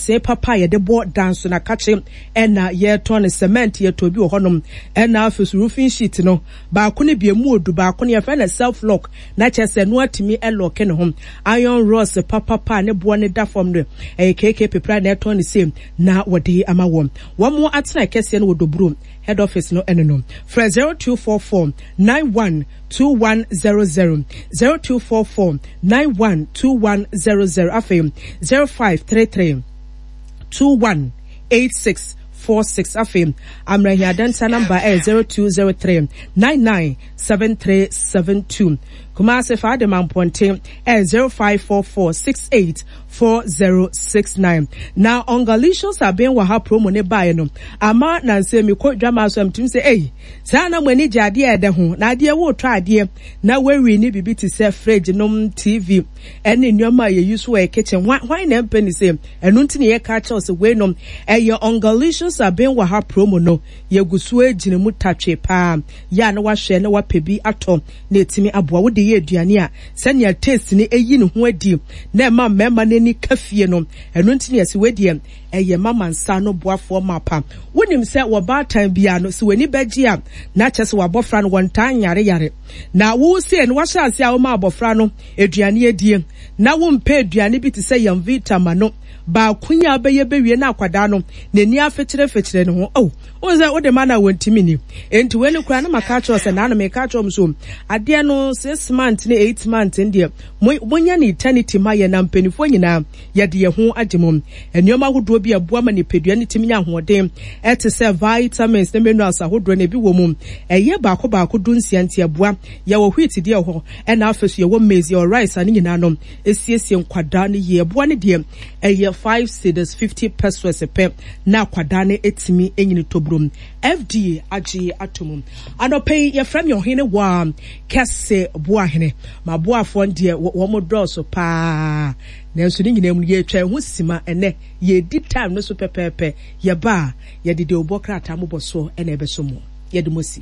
se papa ye de bo dance na kache ena ye ton cement ye to bi wo honom ena afesu roofing sheet no ba ko ne biemu odu ba ko ne ye fa na self lock na chese no atimi lock ne hom iron rods papa ne bo ne da form no KK pepra na ton same na wode ama wo mo atena kese no wodoburu head office no eno for 0244 912100 0244 912100 afem 0533 218646 afem amrahia denta number 0203 997372 Kumase Fade Mamponte 0544684069. Now Ongalicious are being waha promo ne buy no. Ama na se mi ko drama so am say eh. Sana mweni jade e de ho. Na de wo try de na we ni bibi ti se fridge nom TV. Ene nyoma ye use we kitchen. Why na mpeni say enu nti ne ye ka cha so we nom ye Ongalicious are being waha promo no. Ye gusu ejine mu tatwe pa. Ya na wa hwe na wa pebi ato na etimi aboa wo ye aduane a sanya taste ni eyi ne ho adi na ma mema nani kafie no eno ntini ase wedie eye mama nsa no boafo mapa wonim se wo ba tan bia no se wani bagie a na kyese wa bofra no wontan yare na wo se no wa hyase a wo ma bofra no aduane adie na wo mpa aduane bi te se yam vitamin no ba kunya beye bewie na akwada no nani afekire ne ho onza wo de mana wontimi ni enti we ne kura na maka cho se na no me ka cho mso ade no 6 months ne 8 months ndie monya ni eternity ma ye na mpanifo nyina ye de ye ho ademom enioma hodo bi aboa ma ne pedua ne timi nya hoden ete se vitamins ne minerals ahodo ne bi wo mum eye baako du nsianti aboa ye wo wheat de ho e na afesu ye wo maize or rice ani nyina no esiesie nkwada ne ye aboa ne de eye 5 cedis 50 pesos per na kwada ne etimi enyini tobrum FDA agi atomum anope ye frame your hene wa kese boa hene ma boa fo de wo mo drosso pa na nso ni nyina mu ye twa ho sima ene ye di time no so pepepe ye ba ye de obokrata mo boso ene ebeso mo ye de mosi